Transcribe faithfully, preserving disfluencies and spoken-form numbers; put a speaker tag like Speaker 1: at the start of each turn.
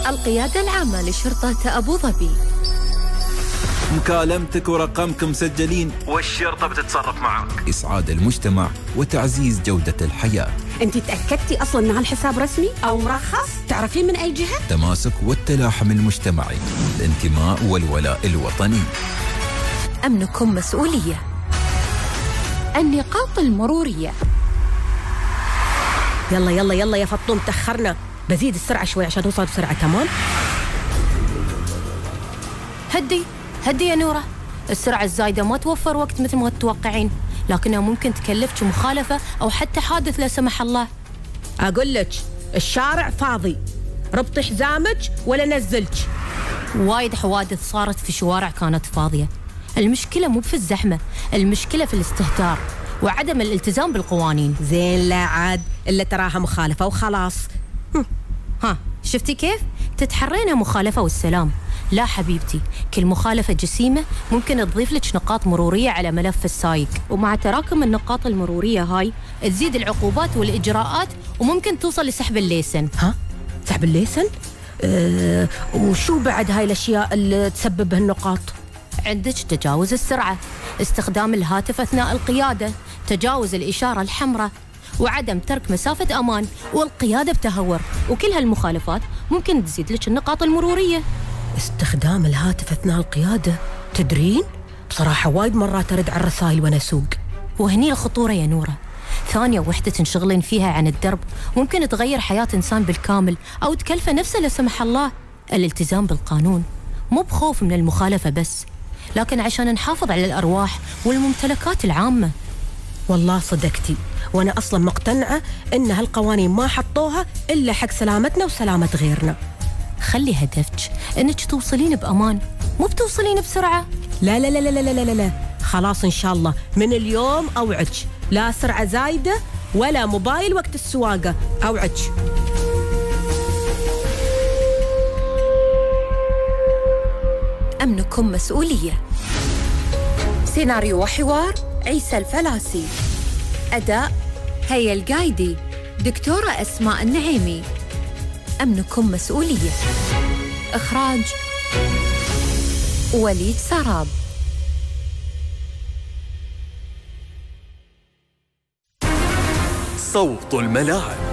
Speaker 1: القيادة العامة لشرطة أبو ظبي.
Speaker 2: مكالمتك ورقمك مسجلين والشرطة بتتصرف معك.
Speaker 3: إسعاد المجتمع وتعزيز جودة الحياة.
Speaker 4: أنت تأكدتي أصلاً أن هالحساب رسمي أو مرخص؟ تعرفين من أي جهة؟
Speaker 3: تماسك والتلاحم المجتمعي، الانتماء والولاء الوطني.
Speaker 1: أمنكم مسؤولية. النقاط المرورية.
Speaker 4: يلا يلا يلا يا فطوم، تأخرنا. بزيد السرعة شوي عشان نوصل بسرعة. تمام؟
Speaker 1: هدي هدي يا نورة، السرعة الزايدة ما توفر وقت مثل ما تتوقعين، لكنها ممكن تكلفك مخالفة أو حتى حادث لا سمح الله.
Speaker 4: أقول لك الشارع فاضي، ربطي حزامك ولا نزلك.
Speaker 1: وايد حوادث صارت في شوارع كانت فاضية. المشكلة مو في الزحمة، المشكلة في الاستهتار وعدم الالتزام بالقوانين.
Speaker 4: زين، لا عاد إلا تراها مخالفة وخلاص.
Speaker 1: ها شفتي كيف؟ تتحرينا مخالفة والسلام. لا حبيبتي، كل مخالفة جسيمة ممكن تضيف لك نقاط مرورية على ملف السايق، ومع تراكم النقاط المرورية هاي تزيد العقوبات والإجراءات وممكن توصل لسحب الليسن.
Speaker 4: ها؟ سحب الليسن؟ أه وشو بعد هاي الأشياء اللي تسبب هالنقاط؟
Speaker 1: عندك تجاوز السرعة، استخدام الهاتف أثناء القيادة، تجاوز الإشارة الحمراء، وعدم ترك مسافة أمان، والقيادة بتهور. وكل هالمخالفات ممكن تزيد لك النقاط المرورية.
Speaker 4: استخدام الهاتف أثناء القيادة، تدرين؟ بصراحة وايد مرات أرد على الرسائل وأنا أسوق.
Speaker 1: وهني الخطورة يا نورة، ثانية وحدة تنشغلين فيها عن الدرب ممكن تغير حياة إنسان بالكامل أو تكلفه نفسه لا سمح الله. الالتزام بالقانون مو بخوف من المخالفة بس، لكن عشان نحافظ على الأرواح والممتلكات العامة.
Speaker 4: والله صدقتي، وأنا أصلا مقتنعة إن هالقوانين ما حطوها إلا حق سلامتنا وسلامة غيرنا.
Speaker 1: خلي هدفك إنك توصلين بأمان، مو بتوصلين بسرعة.
Speaker 4: لا لا لا لا لا لا لا لا خلاص إن شاء الله من اليوم أوعدك، لا سرعة زايدة ولا موبايل وقت السواقة، أوعدك.
Speaker 1: أمنكم مسؤولية. سيناريو وحوار عيسى الفلاسي. أداء هيا القايدي، دكتورة أسماء النعيمي. أمنكم مسؤولية. إخراج وليد سراب.
Speaker 5: صوت الملاعب.